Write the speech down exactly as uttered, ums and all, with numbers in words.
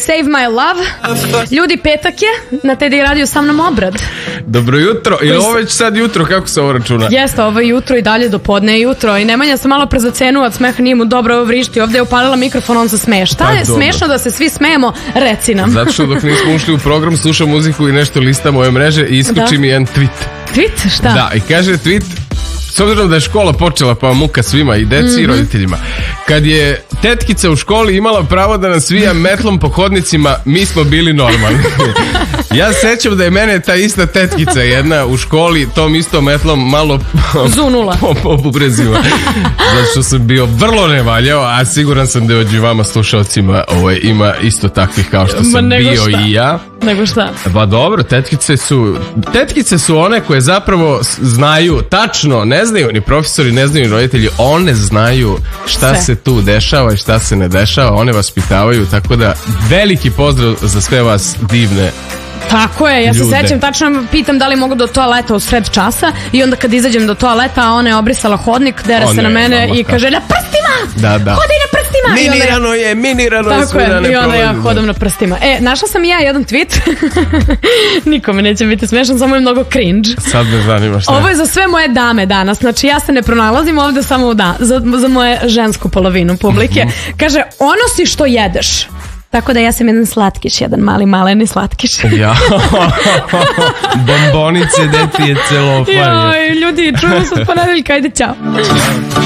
Save My Love. Ljudi, petak je, na T D Radio sa mnom Obrad. Dobro jutro, ili ovo već sad jutro, kako se ovo računa? Jeste, ovo je jutro i dalje do podne je jutro. I Nemanja se malo prezacenuo od smeha, nije mu dobro, ovo vrišti. Ovdje je upalila mikrofon, on se smeje. Šta je smešno da se svi smejemo? Reci nam. Zato što dok nismo ušli u program, slušam muziku i nešto listam ove mreže i iskoči mi jedan tweet. Tweet? Šta? Da, i kaže tweet, s obzirom da je škola počela pa muka svima i deci mm-hmm. i roditeljima. Kad je tetkica u školi imala pravo da nas svija metlom po hodnicima, mi smo bili normalni. Ja sećam da je mene ta ista tetkica jedna u školi tom istom metlom malo zunula pobubrezila. Zato što sam bio vrlo nevaljao, a siguran sam da među vama slušalcima ovaj, ima isto takvih kao što sam bio šta? I ja. Nego šta? Pa dobro, tetkice su tetkice su one koje zapravo znaju tačno, ne znaju ni profesori, ne znaju ni roditelji, one znaju šta sve se tu dešava i šta se ne dešava, one vas pitavaju, tako da veliki pozdrav za sve vas divne. Tako je, ja se ljude. Sećam, tačno pitam da li mogu do toaleta u sred časa i onda kad izađem do toaleta, ona je obrisala hodnik, dere se na mene i kaže na prstima! Da, da. Hodi na prstima! Minirano je, minirano je. Tako je, i onda ja hodam na prstima. E, našla sam i ja jedan tweet. Nikome neće biti smešan, samo je mnogo cringe. Sad me zanima šta. Ovo je za sve moje dame danas, znači ja se ne pronalazim ovdje samo da, za, za moje žensku polovinu publike. Kaže, ono si što jedeš. Tako da ja sam jedan slatkiš, jedan mali maleni slatkiš. Ja. Bombonice, deti je celofan. Joj, ljudi, čujemo se od ponedeljka, ajde, čao.